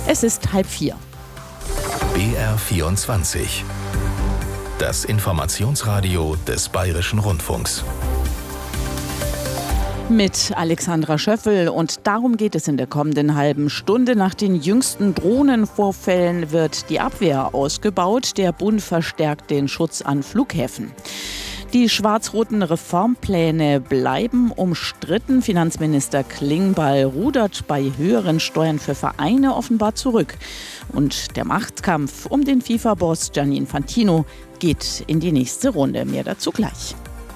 Es ist 3:30. BR24. Das Informationsradio des Bayerischen Rundfunks. Mit Alexandra Schöffel, und darum geht es in der kommenden halben Stunde. Nach den jüngsten Drohnenvorfällen wird die Abwehr ausgebaut. Der Bund verstärkt den Schutz an Flughäfen. Die schwarz-roten Reformpläne bleiben umstritten. Finanzminister Klingbeil rudert bei höheren Steuern für Vereine offenbar zurück. Und der Machtkampf um den FIFA-Boss Gianni Infantino geht in die nächste Runde. Mehr dazu gleich.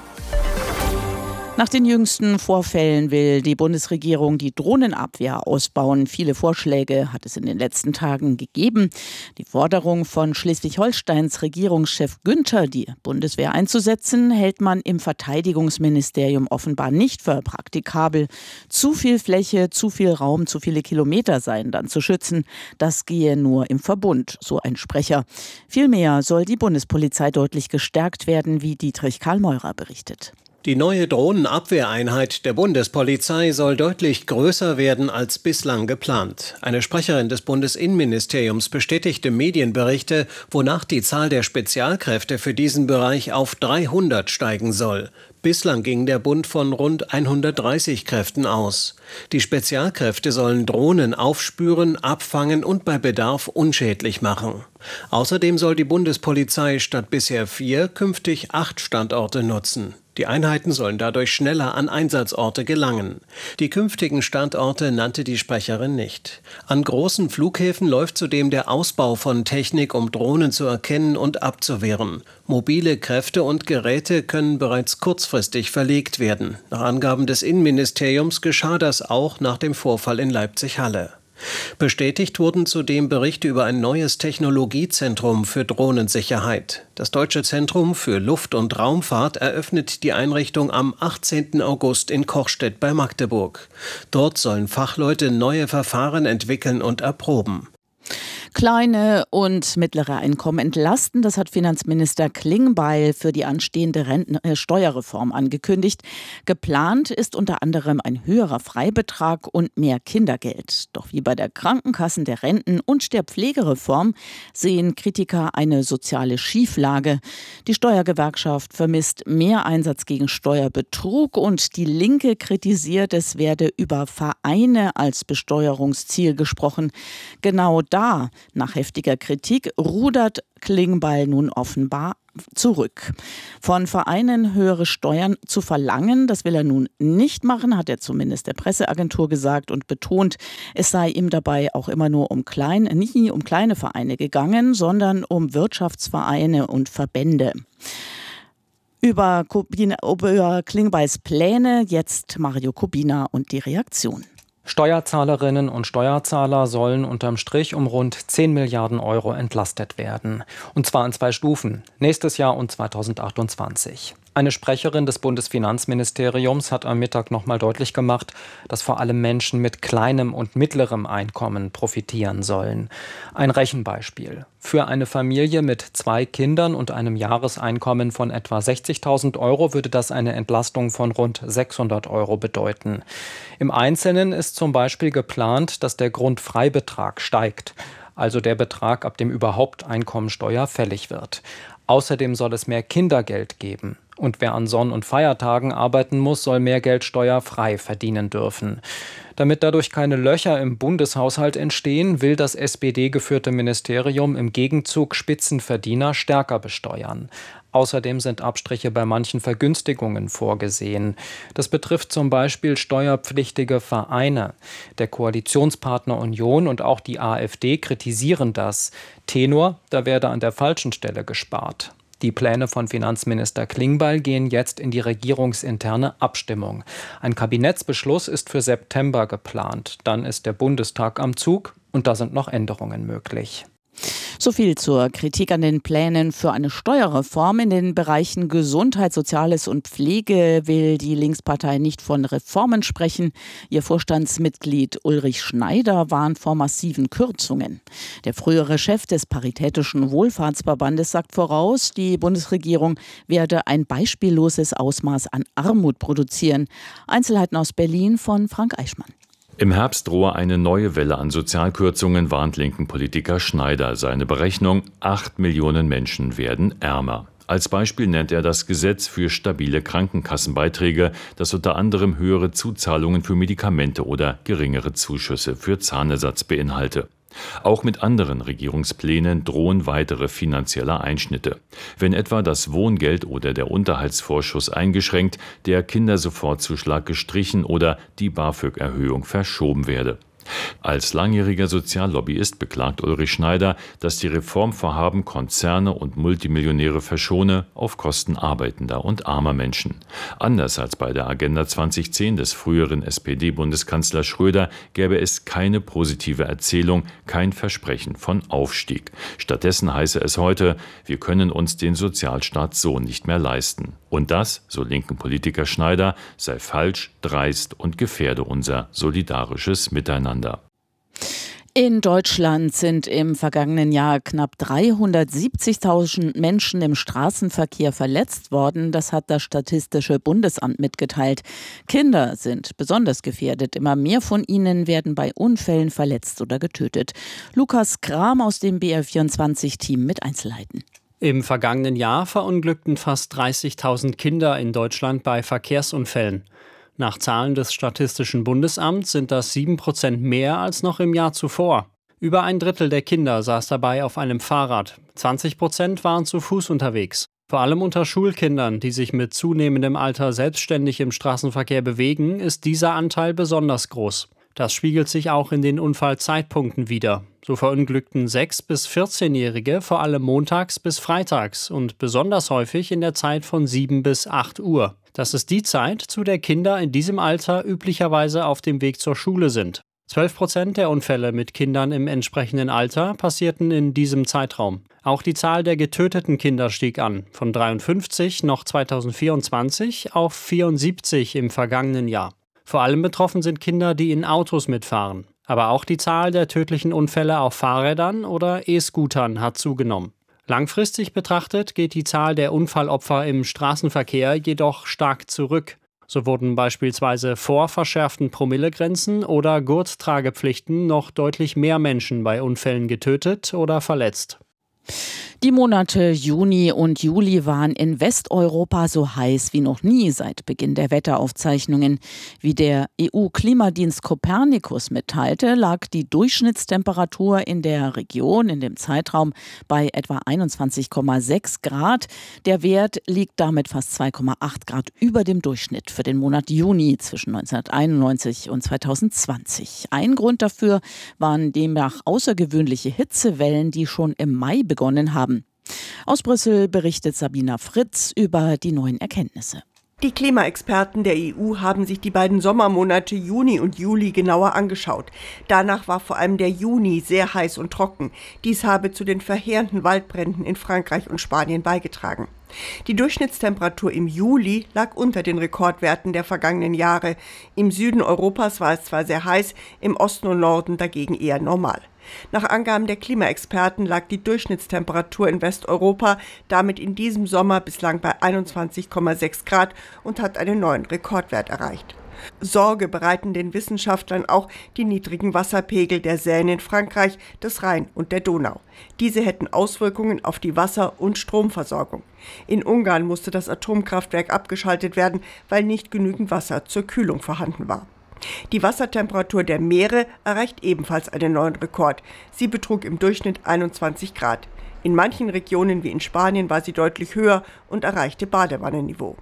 Nach den jüngsten Vorfällen will die Bundesregierung die Drohnenabwehr ausbauen. Viele Vorschläge hat es in den letzten Tagen gegeben. Die Forderung von Schleswig-Holsteins Regierungschef Günther, die Bundeswehr einzusetzen, hält man im Verteidigungsministerium offenbar nicht für praktikabel. Zu viel Fläche, zu viel Raum, zu viele Kilometer seien dann zu schützen. Das gehe nur im Verbund, so ein Sprecher. Vielmehr soll die Bundespolizei deutlich gestärkt werden, wie Dietrich Karl-Meurer berichtet. Die neue Drohnenabwehreinheit der Bundespolizei soll deutlich größer werden als bislang geplant. Eine Sprecherin des Bundesinnenministeriums bestätigte Medienberichte, wonach die Zahl der Spezialkräfte für diesen Bereich auf 300 steigen soll. Bislang ging der Bund von rund 130 Kräften aus. Die Spezialkräfte sollen Drohnen aufspüren, abfangen und bei Bedarf unschädlich machen. Außerdem soll die Bundespolizei statt bisher 4 künftig 8 Standorte nutzen. Die Einheiten sollen dadurch schneller an Einsatzorte gelangen. Die künftigen Standorte nannte die Sprecherin nicht. An großen Flughäfen läuft zudem der Ausbau von Technik, um Drohnen zu erkennen und abzuwehren. Mobile Kräfte und Geräte können bereits kurzfristig verlegt werden. Nach Angaben des Innenministeriums geschah das auch nach dem Vorfall in Leipzig-Halle. Bestätigt wurden zudem Berichte über ein neues Technologiezentrum für Drohnensicherheit. Das Deutsche Zentrum für Luft- und Raumfahrt eröffnet die Einrichtung am 18. August in Kochstedt bei Magdeburg. Dort sollen Fachleute neue Verfahren entwickeln und erproben. Kleine und mittlere Einkommen entlasten, das hat Finanzminister Klingbeil für die anstehende Steuerreform angekündigt. Geplant ist unter anderem ein höherer Freibetrag und mehr Kindergeld. Doch wie bei der Krankenkassen-, der Renten- und der Pflegereform sehen Kritiker eine soziale Schieflage. Die Steuergewerkschaft vermisst mehr Einsatz gegen Steuerbetrug und die Linke kritisiert, es werde über Vereine als Besteuerungsziel gesprochen. Genau da, nach heftiger Kritik, rudert Klingbeil nun offenbar zurück. Von Vereinen höhere Steuern zu verlangen, das will er nun nicht machen, hat er zumindest der Presseagentur gesagt und betont, es sei ihm dabei auch immer nur nicht um kleine Vereine gegangen, sondern um Wirtschaftsvereine und Verbände. Über Klingbeils Pläne jetzt Mario Kubina und die Reaktion. Steuerzahlerinnen und Steuerzahler sollen unterm Strich um rund 10 Milliarden Euro entlastet werden. Und zwar in 2 Stufen, nächstes Jahr und 2028. Eine Sprecherin des Bundesfinanzministeriums hat am Mittag nochmal deutlich gemacht, dass vor allem Menschen mit kleinem und mittlerem Einkommen profitieren sollen. Ein Rechenbeispiel. Für eine Familie mit 2 Kindern und einem Jahreseinkommen von etwa 60.000 Euro würde das eine Entlastung von rund 600 Euro bedeuten. Im Einzelnen ist zum Beispiel geplant, dass der Grundfreibetrag steigt, also der Betrag, ab dem überhaupt Einkommensteuer fällig wird. Außerdem soll es mehr Kindergeld geben. Und wer an Sonn- und Feiertagen arbeiten muss, soll mehr Geld steuerfrei verdienen dürfen. Damit dadurch keine Löcher im Bundeshaushalt entstehen, will das SPD-geführte Ministerium im Gegenzug Spitzenverdiener stärker besteuern. Außerdem sind Abstriche bei manchen Vergünstigungen vorgesehen. Das betrifft zum Beispiel steuerpflichtige Vereine. Der Koalitionspartner Union und auch die AfD kritisieren das. Tenor, da werde an der falschen Stelle gespart. Die Pläne von Finanzminister Klingbeil gehen jetzt in die regierungsinterne Abstimmung. Ein Kabinettsbeschluss ist für September geplant. Dann ist der Bundestag am Zug und da sind noch Änderungen möglich. So viel zur Kritik an den Plänen für eine Steuerreform. In den Bereichen Gesundheit, Soziales und Pflege will die Linkspartei nicht von Reformen sprechen. Ihr Vorstandsmitglied Ulrich Schneider warnt vor massiven Kürzungen. Der frühere Chef des Paritätischen Wohlfahrtsverbandes sagt voraus, die Bundesregierung werde ein beispielloses Ausmaß an Armut produzieren. Einzelheiten aus Berlin von Frank Eichmann. Im Herbst drohe eine neue Welle an Sozialkürzungen, warnt linken Politiker Schneider. Seine Berechnung: 8 Millionen Menschen werden ärmer. Als Beispiel nennt er das Gesetz für stabile Krankenkassenbeiträge, das unter anderem höhere Zuzahlungen für Medikamente oder geringere Zuschüsse für Zahnersatz beinhalte. Auch mit anderen Regierungsplänen drohen weitere finanzielle Einschnitte. Wenn etwa das Wohngeld oder der Unterhaltsvorschuss eingeschränkt, der Kindersofortzuschlag gestrichen oder die BAföG-Erhöhung verschoben werde. Als langjähriger Soziallobbyist beklagt Ulrich Schneider, dass die Reformvorhaben Konzerne und Multimillionäre verschone auf Kosten arbeitender und armer Menschen. Anders als bei der Agenda 2010 des früheren SPD-Bundeskanzlers Schröder gäbe es keine positive Erzählung, kein Versprechen von Aufstieg. Stattdessen heiße es heute: Wir können uns den Sozialstaat so nicht mehr leisten. Und das, so linken Politiker Schneider, sei falsch, dreist und gefährde unser solidarisches Miteinander. In Deutschland sind im vergangenen Jahr knapp 370.000 Menschen im Straßenverkehr verletzt worden. Das hat das Statistische Bundesamt mitgeteilt. Kinder sind besonders gefährdet. Immer mehr von ihnen werden bei Unfällen verletzt oder getötet. Lukas Kram aus dem BR24-Team mit Einzelheiten. Im vergangenen Jahr verunglückten fast 30.000 Kinder in Deutschland bei Verkehrsunfällen. Nach Zahlen des Statistischen Bundesamts sind das 7% mehr als noch im Jahr zuvor. Über ein Drittel der Kinder saß dabei auf einem Fahrrad. 20% waren zu Fuß unterwegs. Vor allem unter Schulkindern, die sich mit zunehmendem Alter selbstständig im Straßenverkehr bewegen, ist dieser Anteil besonders groß. Das spiegelt sich auch in den Unfallzeitpunkten wider. So verunglückten 6- bis 14-Jährige vor allem montags bis freitags und besonders häufig in der Zeit von 7 bis 8 Uhr. Das ist die Zeit, zu der Kinder in diesem Alter üblicherweise auf dem Weg zur Schule sind. 12% der Unfälle mit Kindern im entsprechenden Alter passierten in diesem Zeitraum. Auch die Zahl der getöteten Kinder stieg an, von 53 noch 2024 auf 74 im vergangenen Jahr. Vor allem betroffen sind Kinder, die in Autos mitfahren. Aber auch die Zahl der tödlichen Unfälle auf Fahrrädern oder E-Scootern hat zugenommen. Langfristig betrachtet geht die Zahl der Unfallopfer im Straßenverkehr jedoch stark zurück. So wurden beispielsweise vor verschärften Promillegrenzen oder Gurttragepflichten noch deutlich mehr Menschen bei Unfällen getötet oder verletzt. Die Monate Juni und Juli waren in Westeuropa so heiß wie noch nie seit Beginn der Wetteraufzeichnungen. Wie der EU-Klimadienst Copernicus mitteilte, lag die Durchschnittstemperatur in der Region in dem Zeitraum bei etwa 21,6 Grad. Der Wert liegt damit fast 2,8 Grad über dem Durchschnitt für den Monat Juni zwischen 1991 und 2020. Ein Grund dafür waren demnach außergewöhnliche Hitzewellen, die schon im Mai begonnen haben. Aus Brüssel berichtet Sabina Fritz über die neuen Erkenntnisse. Die Klimaexperten der EU haben sich die beiden Sommermonate Juni und Juli genauer angeschaut. Danach war vor allem der Juni sehr heiß und trocken. Dies habe zu den verheerenden Waldbränden in Frankreich und Spanien beigetragen. Die Durchschnittstemperatur im Juli lag unter den Rekordwerten der vergangenen Jahre. Im Süden Europas war es zwar sehr heiß, im Osten und Norden dagegen eher normal. Nach Angaben der Klimaexperten lag die Durchschnittstemperatur in Westeuropa damit in diesem Sommer bislang bei 21,6 Grad und hat einen neuen Rekordwert erreicht. Sorge bereiten den Wissenschaftlern auch die niedrigen Wasserpegel der Seine in Frankreich, des Rhein und der Donau. Diese hätten Auswirkungen auf die Wasser- und Stromversorgung. In Ungarn musste das Atomkraftwerk abgeschaltet werden, weil nicht genügend Wasser zur Kühlung vorhanden war. Die Wassertemperatur der Meere erreicht ebenfalls einen neuen Rekord. Sie betrug im Durchschnitt 21 Grad. In manchen Regionen wie in Spanien war sie deutlich höher und erreichte Badewannenniveau.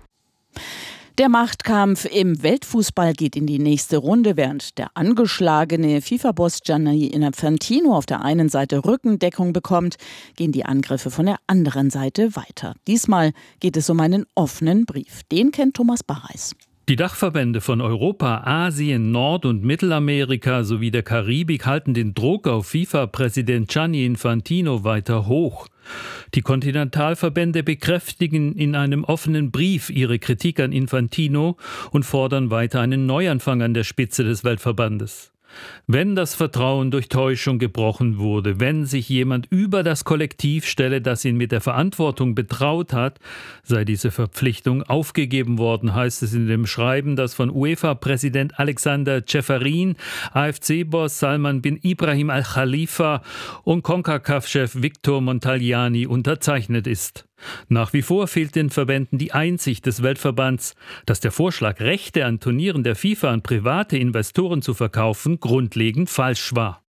Der Machtkampf im Weltfußball geht in die nächste Runde, während der angeschlagene FIFA-Boss Gianni Infantino auf der einen Seite Rückendeckung bekommt, gehen die Angriffe von der anderen Seite weiter. Diesmal geht es um einen offenen Brief. Den kennt Thomas Barreis. Die Dachverbände von Europa, Asien, Nord- und Mittelamerika sowie der Karibik halten den Druck auf FIFA-Präsident Gianni Infantino weiter hoch. Die Kontinentalverbände bekräftigen in einem offenen Brief ihre Kritik an Infantino und fordern weiter einen Neuanfang an der Spitze des Weltverbandes. Wenn das Vertrauen durch Täuschung gebrochen wurde, wenn sich jemand über das Kollektiv stelle, das ihn mit der Verantwortung betraut hat, sei diese Verpflichtung aufgegeben worden, heißt es in dem Schreiben, das von UEFA-Präsident Alexander Ceferin, AFC-Boss Salman bin Ibrahim Al-Khalifa und CONCACAF-Chef Victor Montagliani unterzeichnet ist. Nach wie vor fehlt den Verbänden die Einsicht des Weltverbands, dass der Vorschlag, Rechte an Turnieren der FIFA an private Investoren zu verkaufen, grundlegend falsch war.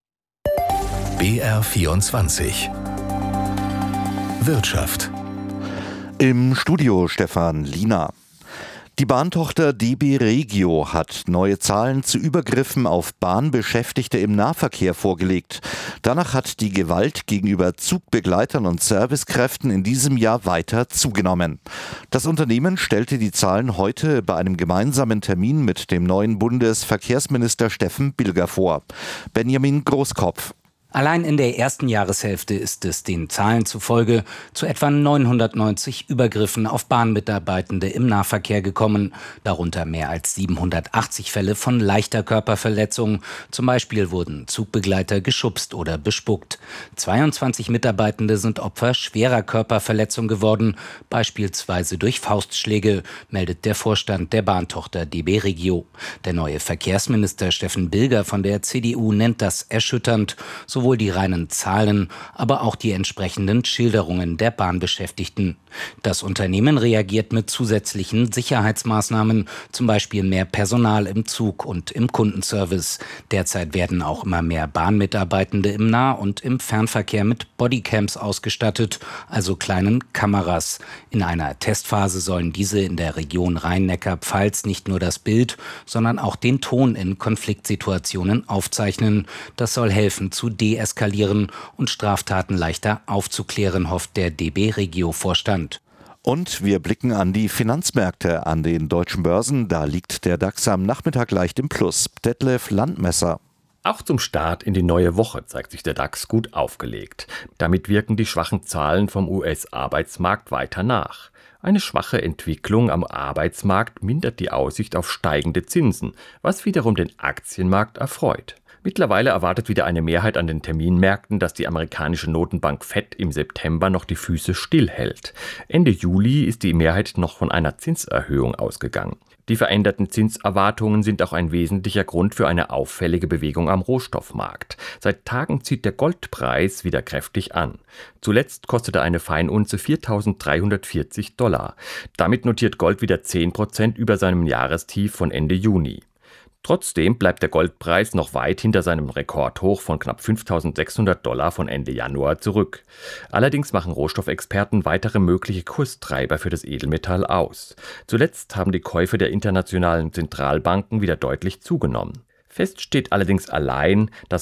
BR24 Wirtschaft. Im Studio Stefan Liener. Die Bahntochter DB Regio hat neue Zahlen zu Übergriffen auf Bahnbeschäftigte im Nahverkehr vorgelegt. Danach hat die Gewalt gegenüber Zugbegleitern und Servicekräften in diesem Jahr weiter zugenommen. Das Unternehmen stellte die Zahlen heute bei einem gemeinsamen Termin mit dem neuen Bundesverkehrsminister Steffen Bilger vor. Benjamin Großkopf. Allein in der ersten Jahreshälfte ist es den Zahlen zufolge zu etwa 990 Übergriffen auf Bahnmitarbeitende im Nahverkehr gekommen, darunter mehr als 780 Fälle von leichter Körperverletzung. Zum Beispiel wurden Zugbegleiter geschubst oder bespuckt. 22 Mitarbeitende sind Opfer schwerer Körperverletzung geworden, beispielsweise durch Faustschläge, meldet der Vorstand der Bahntochter DB Regio. Der neue Verkehrsminister Steffen Bilger von der CDU nennt das erschütternd. Sowohl die reinen Zahlen, aber auch die entsprechenden Schilderungen der Bahnbeschäftigten. Das Unternehmen reagiert mit zusätzlichen Sicherheitsmaßnahmen, zum Beispiel mehr Personal im Zug und im Kundenservice. Derzeit werden auch immer mehr Bahnmitarbeitende im Nah- und im Fernverkehr mit Bodycams ausgestattet, also kleinen Kameras. In einer Testphase sollen diese in der Region Rhein-Neckar-Pfalz nicht nur das Bild, sondern auch den Ton in Konfliktsituationen aufzeichnen. Das soll helfen zu deeskalieren und Straftaten leichter aufzuklären, hofft der DB Regio-Vorstand. Und wir blicken an die Finanzmärkte, an den deutschen Börsen. Da liegt der DAX am Nachmittag leicht im Plus. Detlef Landmesser. Auch zum Start in die neue Woche zeigt sich der DAX gut aufgelegt. Damit wirken die schwachen Zahlen vom US-Arbeitsmarkt weiter nach. Eine schwache Entwicklung am Arbeitsmarkt mindert die Aussicht auf steigende Zinsen, was wiederum den Aktienmarkt erfreut. Mittlerweile erwartet wieder eine Mehrheit an den Terminmärkten, dass die amerikanische Notenbank Fed im September noch die Füße stillhält. Ende Juli ist die Mehrheit noch von einer Zinserhöhung ausgegangen. Die veränderten Zinserwartungen sind auch ein wesentlicher Grund für eine auffällige Bewegung am Rohstoffmarkt. Seit Tagen zieht der Goldpreis wieder kräftig an. Zuletzt kostete eine Feinunze $4.340. Damit notiert Gold wieder 10% über seinem Jahrestief von Ende Juni. Trotzdem bleibt der Goldpreis noch weit hinter seinem Rekordhoch von knapp $5.600 von Ende Januar zurück. Allerdings machen Rohstoffexperten weitere mögliche Kurstreiber für das Edelmetall aus. Zuletzt haben die Käufe der internationalen Zentralbanken wieder deutlich zugenommen. Fest steht allerdings allein, dass